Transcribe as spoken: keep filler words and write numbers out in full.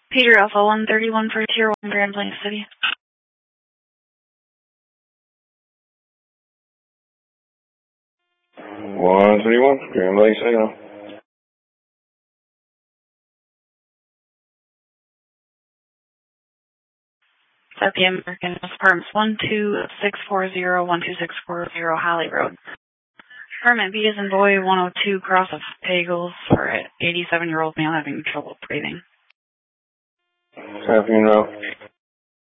Peter Alpha one thirty-one for Tier one Grand Plains City. one thirty-one, Grand Plains Signal. At the American Apartments one two six four zero, one two six four zero Holly Road. Apartment B is in boy one oh two, cross of Pagels for an eighty-seven-year-old male having trouble breathing. Afternoon, route.